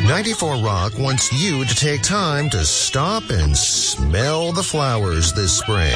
94 Rock wants you to take time to stop and smell the flowers this spring.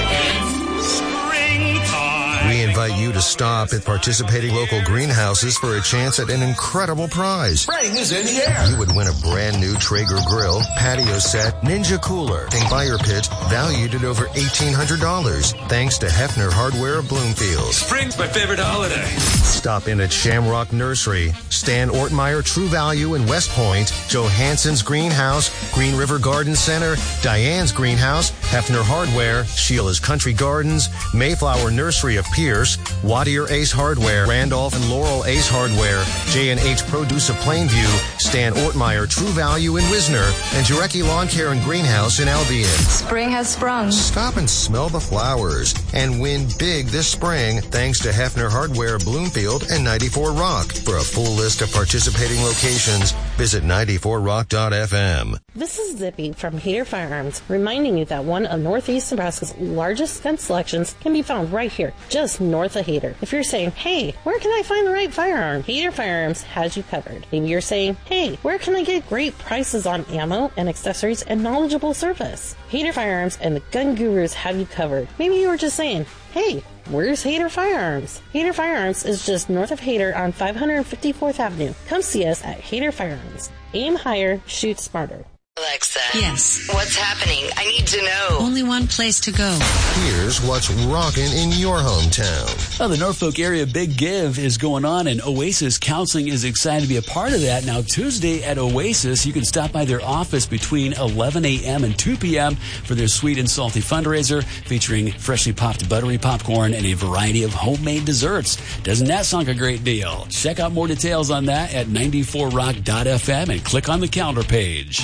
We invite you to stop at participating local greenhouses for a chance at an incredible prize. Spring is in the air. You would win a brand new Traeger grill, patio set, Ninja cooler, and fire pit valued at over $1,800. Thanks to Hefner Hardware of Bloomfield. Spring's my favorite holiday. Stop in at Shamrock Nursery, Stan Ortmeyer True Value in West Point, Johansson's Greenhouse, Green River Garden Center, Diane's Greenhouse, Hefner Hardware, Sheila's Country Gardens, Mayflower Nursery of Pierce, Wattier Ace Hardware, Randolph and Laurel Ace Hardware, J&H Produce of Plainview, Stan Ortmeyer True Value in Wisner, and Jarecki Lawn Care and Greenhouse in Albion. Spring has sprung. Stop and smell the flowers and win big this spring thanks to Hefner Hardware of Bloomfield and 94 Rock. For a full list of participating locations, visit 94rock.fm. This is Zippy from Hader Firearms, reminding you that one of Northeast Nebraska's largest gun selections can be found right here, just north of Hader. If you're saying, hey, where can I find the right firearm? Hader Firearms has you covered. Maybe you're saying, hey, where can I get great prices on ammo and accessories and knowledgeable service? Hader Firearms and the Gun Gurus have you covered. Maybe you were just saying, hey, where's Hader Firearms? Hader Firearms is just north of Hader on 554th Avenue. Come see us at Hader Firearms. Aim higher, shoot smarter. Alexa. Yes. What's happening? I need to know. Only one place to go. Here's what's rocking in your hometown. Well, the Norfolk area Big Give is going on, and Oasis Counseling is excited to be a part of that. Now, Tuesday at Oasis, you can stop by their office between 11 a.m. and 2 p.m. for their sweet and salty fundraiser featuring freshly popped buttery popcorn and a variety of homemade desserts. Doesn't that sound like a great deal? Check out more details on that at 94rock.fm and click on the calendar page.